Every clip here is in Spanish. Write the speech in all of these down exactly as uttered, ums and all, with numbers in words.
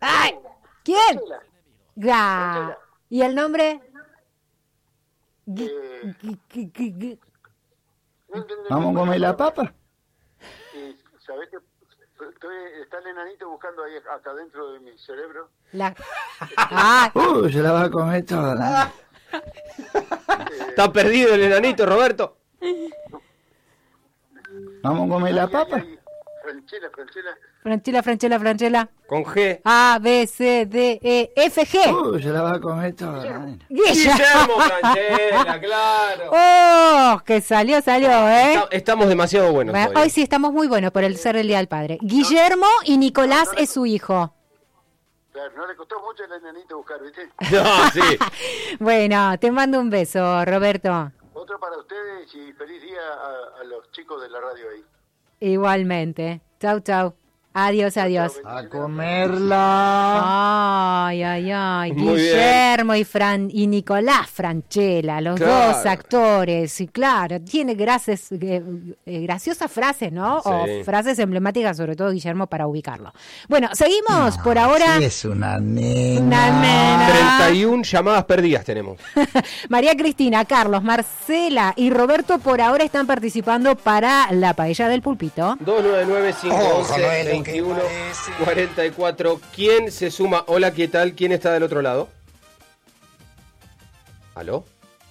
¡Ay! ¿Quién? Franchella. Ah, ¿y el nombre? Gui- Eh, gui- gui- gui- gui- no entendí Vamos a ninguna comer la palabra. papa. Y sabés que estoy, está el enanito buscando ahí acá dentro de mi cerebro. La... Ah, Uh, se la va a comer toda. ¿no? Está perdido el enanito, Roberto. Vamos a comer la Ahí, ahí, papa. ahí. Franchella, Franchella. Franchella, Franchella, Franchella. Con G. A, B, C, D, E, F, G. Uh, se la va a comer toda. ¿no? Guilla. Guillermo Franchella, claro. ¡Oh! Que salió, salió, ¿eh? Está- Estamos demasiado buenos Bueno, hoy. hoy sí estamos muy buenos por el ser el Día del Padre. Guillermo y Nicolás es su hijo. Claro, no le costó mucho el enanito buscar, ¿viste? No, sí. Bueno, te mando un beso, Roberto. Otro para ustedes y feliz día a, a los chicos de la radio ahí. Igualmente. Chau, chau. Adiós, adiós. A comerla. Ay, ay, ay. Muy Guillermo y, Fran, y Nicolás Franchella, los Claro. dos actores. Y claro, tiene gracias, eh, eh, graciosas frases, ¿no? Sí. O frases emblemáticas, sobre todo Guillermo, para ubicarlo. Bueno, seguimos por ahora. Sí, es una nena. Una nena. treinta y una llamadas perdidas tenemos. María Cristina, Carlos, Marcela y Roberto por ahora están participando para la paella del pulpito. dos nueve nueve, cinco once, veintiuno cuarenta y cuatro. ¿Quién se suma? Hola, ¿qué tal? ¿Quién está del otro lado? ¿Aló?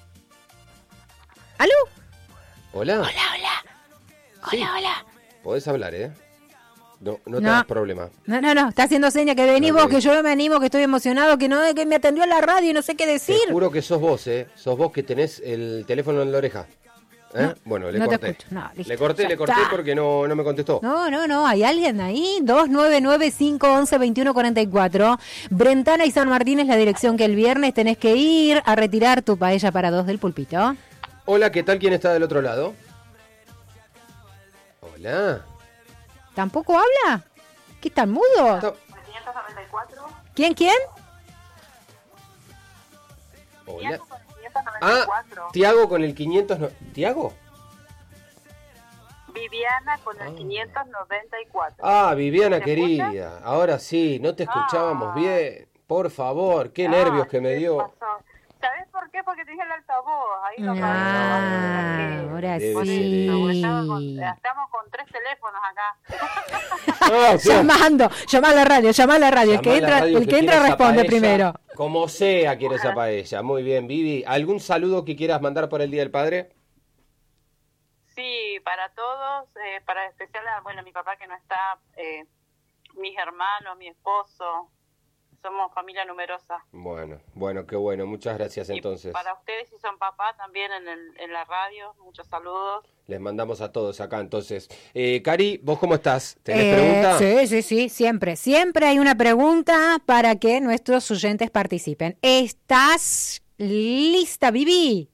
¿Aló? ¿Hola? Hola, hola. Sí. Hola, hola. Podés hablar, ¿eh? No, no te No. das problema. No, no, no, está haciendo seña que venís Ok. vos, que yo no me animo, que estoy emocionado, que no, que me atendió la radio y no sé qué decir. Te juro que sos vos, ¿eh? Sos vos que tenés el teléfono en la oreja. ¿Eh? No, bueno, le no te corté. escucho. No, listo, le corté, ya le corté está. porque no, no me contestó. No, no, no, hay alguien ahí. dos nueve nueve, cinco once, veintiuno cuarenta y cuatro. Brentana y San Martín es la dirección que el viernes tenés que ir a retirar tu paella para dos del pulpito. Hola, ¿qué tal? ¿Quién está del otro lado? Hola. ¿Tampoco habla? ¿Qué tan mudo? Está- ¿Quién, quién? Hola. Ah, Tiago con el quinientos... No... ¿Tiago? Viviana con el quinientos noventa y cuatro. Ah, Viviana ¿Me querida. escuchas? Ahora sí, no te escuchábamos Ah. bien. Por favor, qué nervios que me ¿qué dio. pasó? ¿Sabés por qué? Porque te dije el altavoz. Ahí lo Ah, paré. ahora Debe sí. ser Porque estamos con, estamos con tres teléfonos acá. Ah, sí. Llamando, llama a la radio, llama a la radio. El que Llamá a la entra, radio el que quiere entra esa responde paella, primero. Como sea quiere esa paella. Muy bien, Vivi. ¿Algún saludo que quieras mandar por el Día del Padre? Sí, para todos, eh, para especial a, bueno, mi papá que no está, eh, mis hermanos, mi esposo, somos familia numerosa. Bueno, bueno, qué bueno. Muchas gracias Y entonces. para ustedes si son papá también en, el, en la radio, muchos saludos. Les mandamos a todos acá entonces. Eh, Cari, ¿vos cómo estás? ¿Tenés Eh, pregunta? Sí, sí, sí, siempre. Siempre hay una pregunta para que nuestros oyentes participen. ¿Estás lista, Vivi?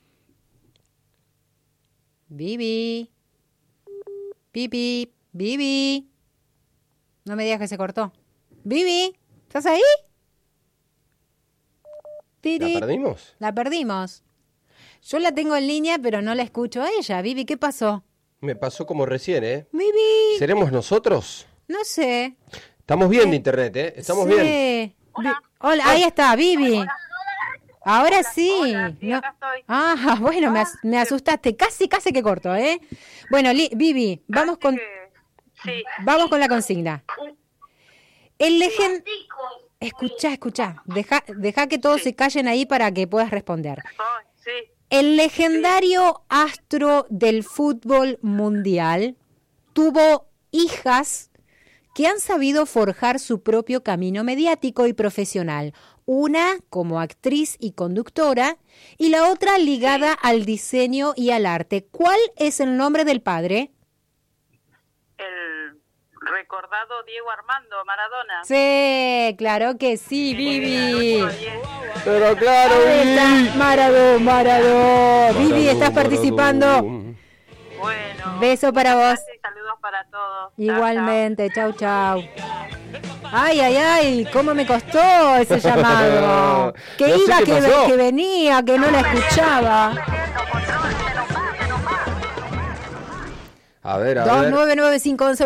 Vivi. Vivi. Vivi. No me digas que se cortó. Vivi, ¿estás ahí? Tiri. ¿La perdimos? La perdimos. Yo la tengo en línea, pero no la escucho a ella. Vivi, ¿qué pasó? Me pasó como recién, ¿eh? Vivi, ¿Seremos nosotros? no sé. Estamos bien de internet, ¿eh? Estamos Sí. bien. Vi- Hola, ahí está, Vivi. Ahora sí. Hola, sí, No- acá estoy. Ah, bueno, me, as- me asustaste. Casi, casi que corto, ¿eh? Bueno, Li- Vivi, vamos Así con, que, sí. vamos con la consigna. El legend... Escuchá, escuchá. Deja, deja que todos se callen ahí para que puedas responder. Ay, sí. El legendario astro del fútbol mundial tuvo hijas que han sabido forjar su propio camino mediático y profesional. Una como actriz y conductora y la otra ligada al diseño y al arte. ¿Cuál es el nombre del padre? El recordado Diego Armando Maradona. Sí, claro que sí, Vivi. Pero claro, Ahí está, Maradó, Maradó. Vivi, estás participando. Bueno. Beso para vos. Gracias y saludos para todos. Chao, Igualmente, chau, chau. Ay, ay, ay, cómo me costó ese llamado. Que No sé iba, qué que, pasó. que venía, que no la escuchaba. A ver, a dos ver. nueve nueve cinco once